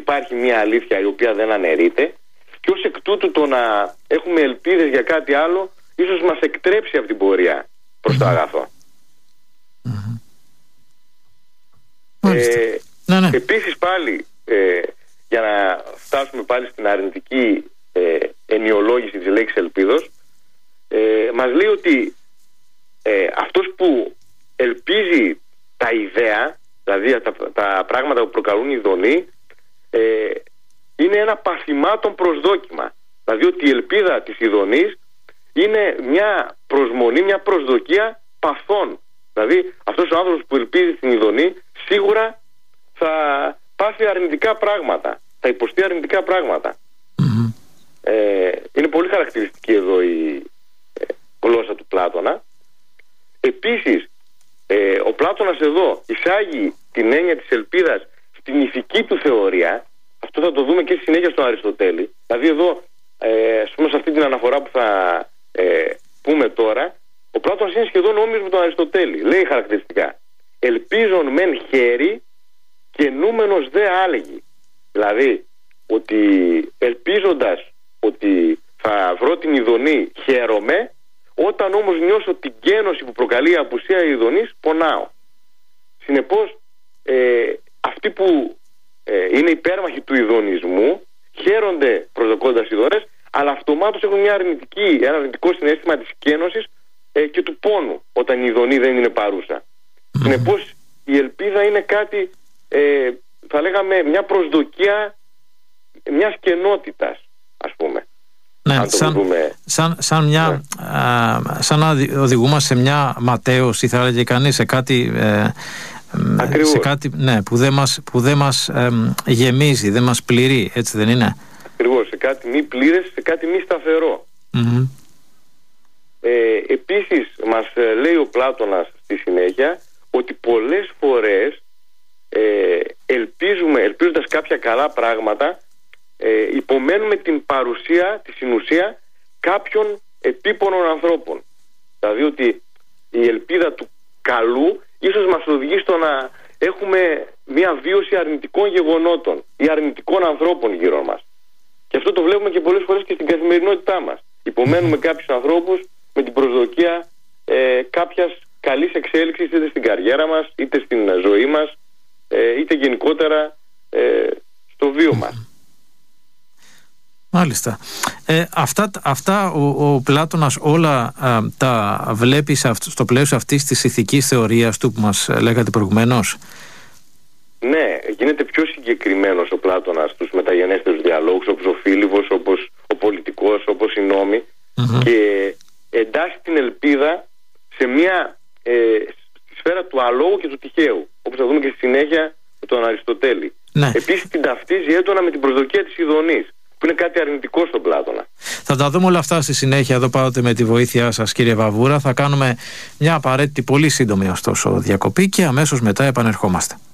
υπάρχει μια αλήθεια η οποία δεν αναιρείται, και ως εκ τούτου το να έχουμε ελπίδες για κάτι άλλο ίσως μας εκτρέψει από την πορεία προς το αγαθό. Επίσης πάλι, για να φτάσουμε πάλι στην αρνητική ενιολόγηση της λέξης ελπίδος, μας λέει ότι αυτός που ελπίζει τα ιδέα, δηλαδή τα πράγματα που προκαλούν ειδονή, είναι ένα παθημάτων προσδόκιμα. Δηλαδή ότι η ελπίδα της ειδονής είναι μια προσμονή, μια προσδοκία παθών. Δηλαδή αυτός ο άνθρωπος που ελπίζει την ειδονή σίγουρα θα πάθει αρνητικά πράγματα, θα υποστεί αρνητικά πράγματα. Είναι πολύ χαρακτηριστική εδώ η γλώσσα του Πλάτωνα. Επίσης, ο Πλάτωνας εδώ εισάγει την έννοια της ελπίδας στην ηθική του θεωρία. Αυτό θα το δούμε και στη συνέχεια στον Αριστοτέλη. Δηλαδή εδώ, ας πούμε, σε αυτή την αναφορά που θα πούμε τώρα, ο Πλάτωνας είναι σχεδόν όμοιος με τον Αριστοτέλη. Λέει χαρακτηριστικά: ελπίζον μεν χέρι και νούμενος δε άλεγη. Δηλαδή ότι ελπίζοντας ότι θα βρω την ειδονή χαίρομαι, όταν όμως νιώσω την γένωση που προκαλεί η απουσία ειδονής πονάω. Συνεπώς αυτοί που είναι υπέρμαχοι του ειδονισμού χαίρονται προσδοκώντας ειδονές, αλλά αυτομάτως έχουν ένα αρνητικό συναίσθημα της κένωσης και του πόνου όταν η ειδονή δεν είναι παρούσα. Συνεπώς η ελπίδα είναι κάτι, θα λέγαμε, μια προσδοκία μιας κενότητας, ας πούμε. Ναι, σαν να οδηγούμαστε σε μια ματέωση, θα έλεγε κανείς, σε κάτι, που δεν μας γεμίζει, δεν μας πληρεί, έτσι δεν είναι? Ακριβώς, σε κάτι μη πλήρες, σε κάτι μη σταθερό. Επίσης μας λέει ο Πλάτωνας στη συνέχεια ότι πολλές φορές ελπίζοντας κάποια καλά πράγματα, υπομένουμε την παρουσία, τη συνουσία κάποιων επίπονων ανθρώπων. Δηλαδή ότι η ελπίδα του καλού ίσως μας οδηγεί στο να έχουμε μια βίωση αρνητικών γεγονότων ή αρνητικών ανθρώπων γύρω μας. Και αυτό το βλέπουμε και πολλές φορές και στην καθημερινότητά μας. Υπομένουμε κάποιους ανθρώπους με την προσδοκία κάποιας καλής εξέλιξης, είτε στην καριέρα μας, είτε στην ζωή μας, είτε γενικότερα στο βίο μας. Μάλιστα. Αυτά ο Πλάτωνας όλα τα βλέπει στο πλαίσιο αυτής της ηθικής θεωρίας του που μας λέγατε προηγουμένως? Ναι, γίνεται πιο συγκεκριμένος ο Πλάτωνας στους μεταγενέστερους διαλόγους, όπως ο Φίλιβος, όπως ο Πολιτικός, όπως οι Νόμοι, και εντάσσει την ελπίδα σε μια σφαίρα του αλόγου και του τυχαίου, όπως θα δούμε και στη συνέχεια με τον Αριστοτέλη. Ναι. Επίσης την ταυτίζει έντονα με την προσδοκία της ειδονής, που είναι κάτι αρνητικό στον Πλάτωνα. Θα τα δούμε όλα αυτά στη συνέχεια εδώ πάντοτε με τη βοήθειά σας, κύριε Βαβούρα. Θα κάνουμε μια απαραίτητη, πολύ σύντομη ωστόσο διακοπή και αμέσως μετά επανερχόμαστε.